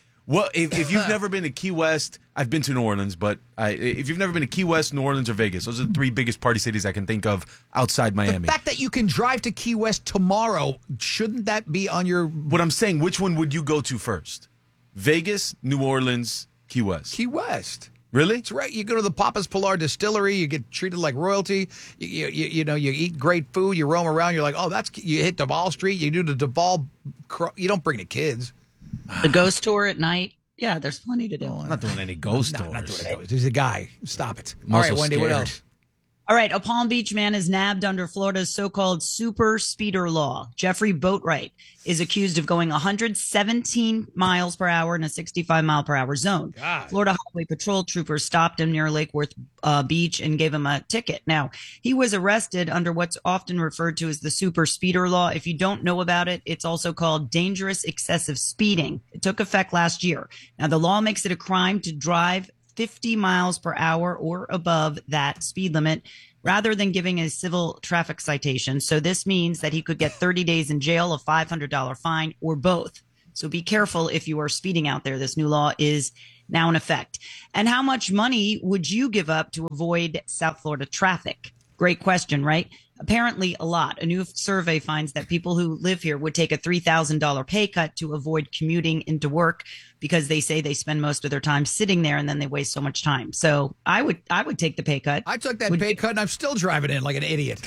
if you've never been to Key West, I've been to New Orleans, but if you've never been to Key West, New Orleans, or Vegas, those are the 3 biggest party cities I can think of outside Miami. The fact that you can drive to Key West tomorrow, shouldn't that be on your... What I'm saying, which one would you go to first? Vegas, New Orleans, Key West. Key West. Really? That's right. You go to the Papa's Pilar Distillery. You get treated like royalty. You eat great food. You roam around. You're like, you hit Duval Street. You do the Duval. You don't bring the kids. The ghost tour at night. Yeah, there's plenty to do. I'm not doing any ghost tours. Not doing those. There's a guy. Stop it. I'm all right, also Wendy, scared. what else? All right, a Palm Beach man is nabbed under Florida's so-called super speeder law. Jeffrey Boatwright is accused of going 117 miles per hour in a 65-mile-per-hour zone. God. Florida Highway Patrol troopers stopped him near Lake Worth Beach and gave him a ticket. Now, he was arrested under what's often referred to as the super speeder law. If you don't know about it, it's also called dangerous excessive speeding. It took effect last year. Now, the law makes it a crime to drive 50 miles per hour or above that speed limit rather than giving a civil traffic citation. So this means that he could get 30 days in jail, a $500 fine, or both. So be careful if you are speeding out there. This new law is now in effect. And how much money would you give up to avoid South Florida traffic? Great question, right? Apparently a lot. A new survey finds that people who live here would take a $3,000 pay cut to avoid commuting into work because they say they spend most of their time sitting there and then they waste so much time. So I would take the pay cut. I took that pay cut and I'm still driving in like an idiot.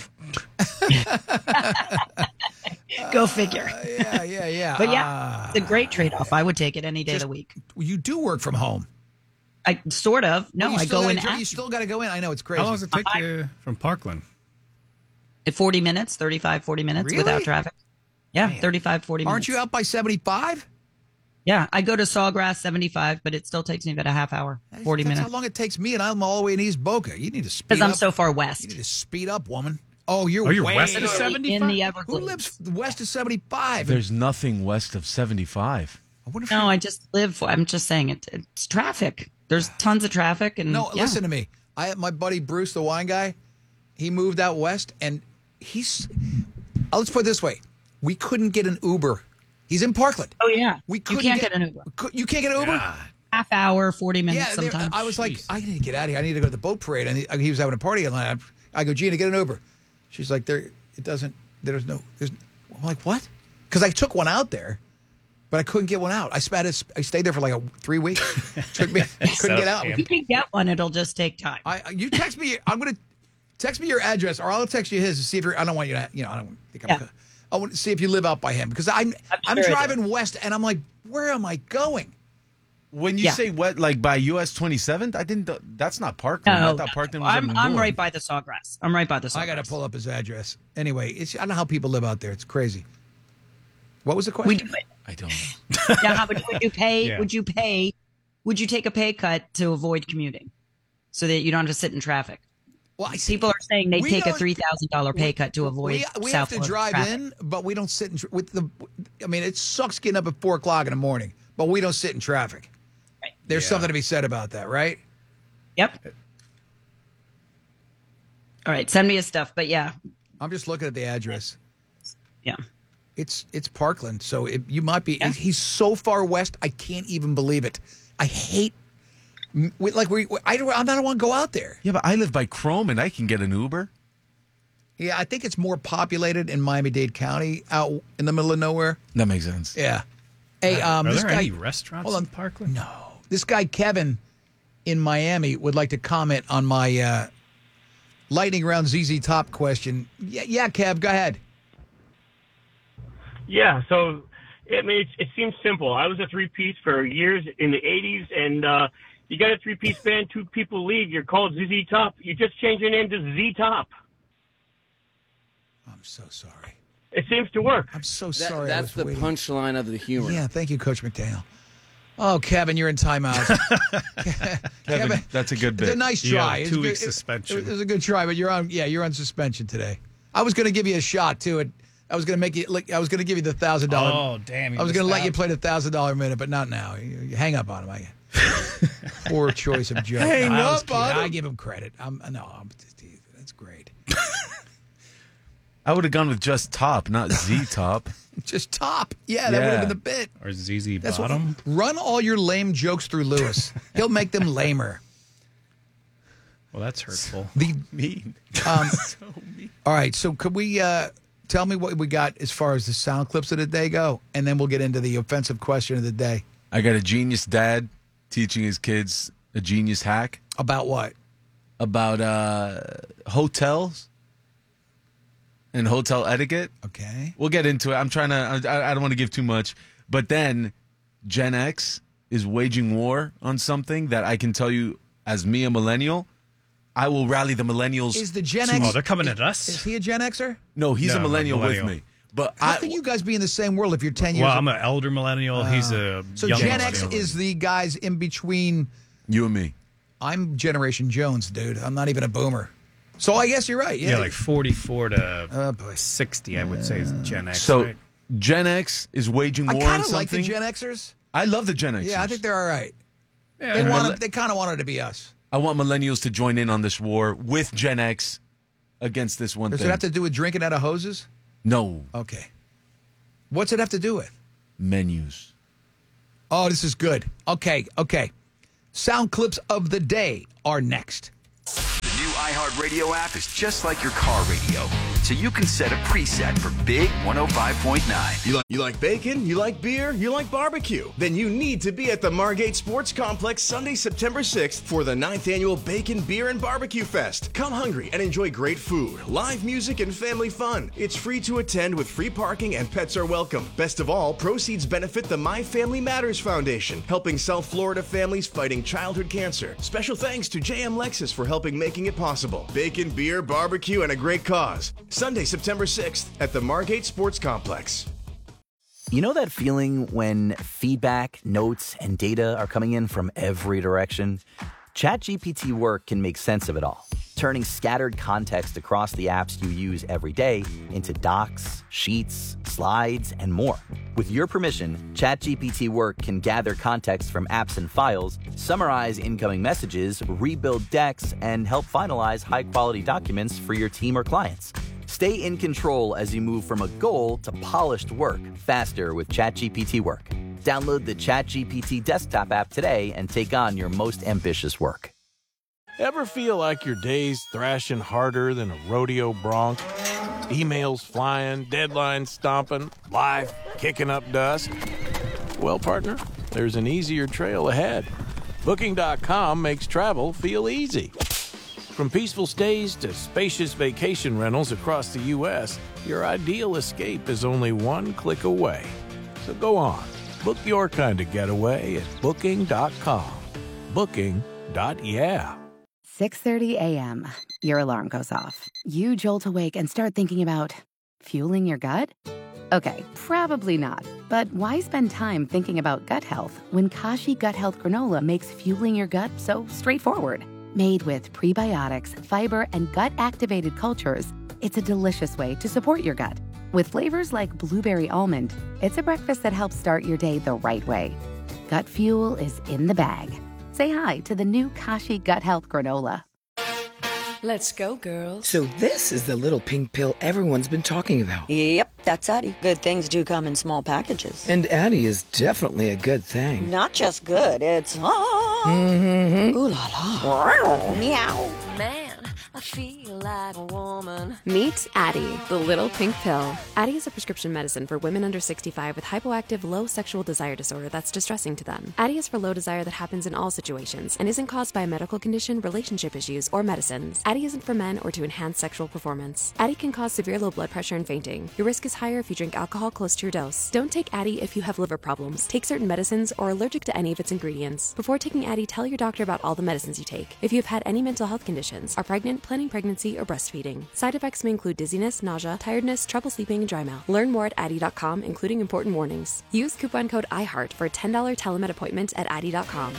Go figure. Yeah. But yeah, it's a great trade-off. I would take it any day of the week. You do work from home. I sort of. No, Well, I go in. You still got to go in. I know it's crazy. How long does it take you from Parkland? 40 minutes, 35, 40 minutes Really? without traffic. Yeah, 35, 40 minutes. Aren't you out by 75? Yeah, I go to Sawgrass 75, but it still takes me about a half hour, 40 That's minutes. how long it takes me, and I'm all the way in East Boca. You need to speed up. Because I'm so far west. You need to speed up, woman. Oh, you're you're west of 75? In the Who Everglades. lives west of 75? There's nothing west of 75. No, I just live. I'm just saying it's traffic. There's tons of traffic. And No, yeah. listen to me. My buddy Bruce, the wine guy, he moved out west, and let's put it this way. We couldn't get an Uber. He's in Parkland. Oh, yeah. We You couldn't can't get an Uber. You can't get an Uber? Half hour, 40 minutes Yeah, sometimes. I was like, I need to get out of here. I need to go to the boat parade. And he was having a party. And I go, Gina, get an Uber. She's like, I'm like, what? Because I took one out there, but I couldn't get one out. I stayed there for like 3 weeks. Took me, I couldn't get out. If you can get one, it'll just take time. You text me. I'm going to text me your address, or I'll text you his to see if you're. I don't want you to. I don't think I'm. I want to see if you live out by him because I'm sure driving west and I'm like, where am I going? When you say what, like by US 27th, I didn't. That's not Parkland. I thought Parkland was I'm right by the Sawgrass. I'm right by the Sawgrass. I got to pull up his address. Anyway, I don't know how people live out there. It's crazy. What was the question? I don't know. Now, how much would you pay? Yeah. Would you pay? Would you take a pay cut to avoid commuting, so that you don't have to sit in traffic? Well, people are saying they we take a don't- $3,000 pay cut to avoid. We South have to Florida drive traffic. in, but we don't sit in I mean, it sucks getting up at 4:00 in the morning, but we don't sit in traffic. There's something to be said about that, right? Yep. All right, send me his stuff. But yeah, I'm just looking at the address. Yeah. It's Parkland, so you might be. He's so far west, I can't even believe it. I hate. I don't want to go out there. Yeah, but I live by Chrome and I can get an Uber. Yeah, I think it's more populated in Miami-Dade County, out in the middle of nowhere. That makes sense. Yeah. Hey, Are this there guy, any restaurants in Parkland? No. This guy Kevin in Miami would like to comment on my lightning round ZZ Top question. Yeah, Kev, go ahead. Yeah, so it seems simple. I was a three-piece for years in the 80s, and you got a three-piece band, two people leave, you're called ZZ Top. You just change your name to Z Top. I'm so sorry. It seems to work. I'm so sorry. That's the punchline of the humor. Yeah, thank you, Coach McDaniel. Oh, Kevin, you're in timeout. Kevin, that's a good bit. It's a nice try. Yeah, 2 weeks suspension. It was a good try, but you're on suspension today. I was going to give you a shot too. I was going to make you. I was going to give you the $1,000. Oh, damn! I was going to let you play the $1,000 minute, but not now. You hang up on him. Poor choice of joke. Hang No, up on him? I give him credit. That's great. I would have gone with just Top, not Z Top. Just Top. Yeah, that would have been the bit. Or ZZ That's Bottom. Run all your lame jokes through Lewis. He'll make them lamer. Well, that's hurtful. Mean. All right, so could we tell me what we got as far as the sound clips of the day go, and then we'll get into the offensive question of the day. I got a genius dad teaching his kids a genius hack. About what? About hotels and hotel etiquette. Okay. We'll get into it. I don't want to give too much. But then Gen X is waging war on something that I can tell you, as me, a millennial, I will rally the millennials. Is the Gen X? Oh, they're coming at us? Is he a Gen Xer? No, he's No, a millennial with me. But How can you guys be in the same world if you're 10 years Well, I'm an elder millennial. He's a So young Gen X millennial. is the guys in between. You and me. I'm Generation Jones, dude. I'm not even a boomer. So I guess you're right. Yeah, Yeah, like 44 to 60, I would say, is Gen X. So right? Gen X is waging I war on kind of like something. the Gen Xers. I love the Gen Xers. Yeah, I think they're all right. They kind of wanted to be us. I want millennials to join in on this war with Gen X against this one Does thing. it have to do with drinking out of hoses? No. Okay. What's it have to do with? Menus. Oh, this is good. Okay. Sound clips of the day are next. The new iHeartRadio app is just like your car radio, so you can set a preset for Big 105.9. You like bacon? You like beer? You like barbecue? Then you need to be at the Margate Sports Complex Sunday, September 6th for the 9th annual Bacon, Beer, and Barbecue Fest. Come hungry and enjoy great food, live music, and family fun. It's free to attend with free parking and pets are welcome. Best of all, proceeds benefit the My Family Matters Foundation, helping South Florida families fighting childhood cancer. Special thanks to JM Lexus for helping making it possible. Bacon, beer, barbecue, and a great cause. Sunday, September 6th at the Margate Sports Complex. You know that feeling when feedback, notes, and data are coming in from every direction? ChatGPT Work can make sense of it all, turning scattered context across the apps you use every day into docs, sheets, slides, and more. With your permission, ChatGPT Work can gather context from apps and files, summarize incoming messages, rebuild decks, and help finalize high-quality documents for your team or clients. Stay in control as you move from a goal to polished work faster with ChatGPT Work. Download the ChatGPT desktop app today and take on your most ambitious work. Ever feel like your day's thrashing harder than a rodeo bronc? Emails flying, deadlines stomping, life kicking up dust? Well, partner, there's an easier trail ahead. Booking.com makes travel feel easy. From peaceful stays to spacious vacation rentals across the U.S., your ideal escape is only one click away. So go on, book your kind of getaway at Booking.com. Booking.yeah. 6:30 a.m. Your alarm goes off. You jolt awake and start thinking about fueling your gut? Okay, probably not. But why spend time thinking about gut health when Kashi Gut Health Granola makes fueling your gut so straightforward? Made with prebiotics, fiber, and gut-activated cultures, it's a delicious way to support your gut. With flavors like blueberry almond, it's a breakfast that helps start your day the right way. Gut fuel is in the bag. Say hi to the new Kashi Gut Health Granola. Let's go, girls. So this is the little pink pill everyone's been talking about. Yep, that's Addie. Good things do come in small packages. And Addie is definitely a good thing. Not just good, it's... Ooh la la. Meow. Man, I feel like a woman. Meet Addie, the little pink pill. Addie is a prescription medicine for women under 65 with hypoactive low sexual desire disorder that's distressing to them. Addie is for low desire that happens in all situations and isn't caused by a medical condition, relationship issues, or medicines. Addie isn't for men or to enhance sexual performance. Addie can cause severe low blood pressure and fainting. Your risk is higher if you drink alcohol close to your dose. Don't take Addie if you have liver problems, take certain medicines, or are allergic to any of its ingredients. Before taking Addie, tell your doctor about all the medicines you take. If you have had any mental health conditions, are pregnant, planning pregnancy, or breastfeeding. Side effects may include dizziness, nausea, tiredness, trouble sleeping, and dry mouth. Learn more at Addie.com, including important warnings. Use coupon code IHEART for a $10 telemed appointment at Addie.com.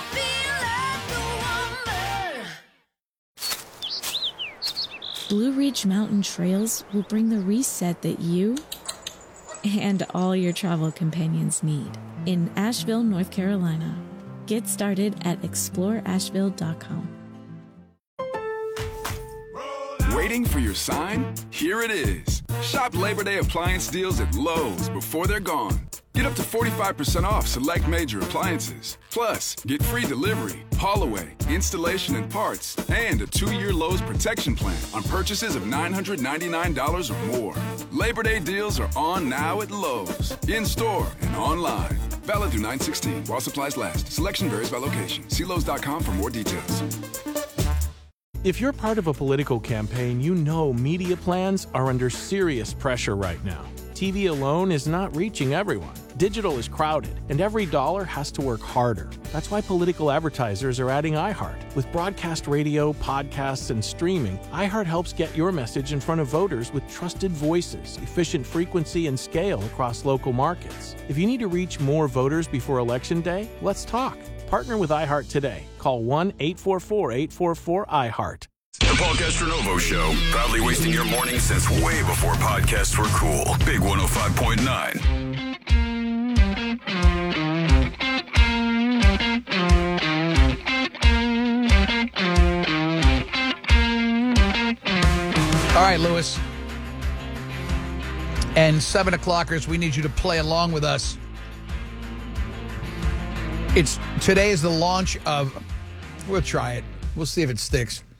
Blue Ridge Mountain Trails will bring the reset that you and all your travel companions need in Asheville, North Carolina. Get started at exploreasheville.com. Waiting for your sign? Here it is. Shop Labor Day appliance deals at Lowe's before they're gone. Get up to 45% off select major appliances. Plus, get free delivery, haul away, installation and parts, and a 2-year Lowe's protection plan on purchases of $999 or more. Labor Day deals are on now at Lowe's, in-store and online. Valid through 9/16 while supplies last. Selection varies by location. See Lowe's.com for more details. If you're part of a political campaign, you know media plans are under serious pressure right now. TV alone is not reaching everyone. Digital is crowded, and every dollar has to work harder. That's why political advertisers are adding iHeart. With broadcast radio, podcasts, and streaming, iHeart helps get your message in front of voters with trusted voices, efficient frequency, and scale across local markets. If you need to reach more voters before Election Day, let's talk. Partner with iHeart today. Call 1-844-844-iHeart. The Paul Castronovo Show, proudly wasting your morning since way before podcasts were cool. Big 105.9. All right, Lewis. And 7 o'clockers, we need you to play along with us. Today is the launch of, we'll try it. We'll see if it sticks.